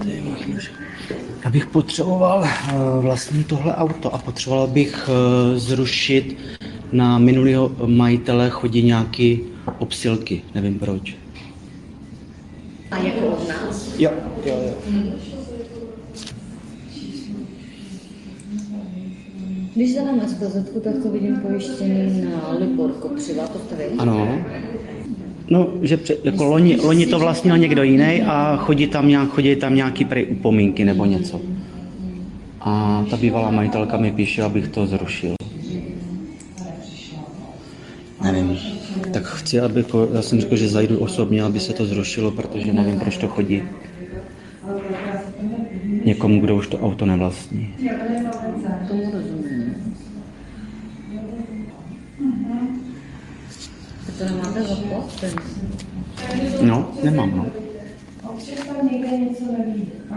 Já bych potřeboval vlastně tohle auto a potřeboval bych zrušit na minulého majitele chodí nějaký obsilky, nevím proč. A jako od nás? Jo. Když zadám SPZ, tak to vidím pojištěný na Libor Kopřiva, to jste vy? Ano. No, že jako loni to vlastnil někdo jiný a chodí tam nějaký prej upomínky nebo něco. A ta bývalá majitelka mi píše, abych to zrušil. Nevím. Tak chci, já jsem řekl, že zajdu osobně, aby se to zrušilo, protože nevím, proč to chodí někomu, kdo už to auto nevlastní. Tomu rozumím. To nemáte zaplat? No, nemám, no. Občas tam někde něco neví.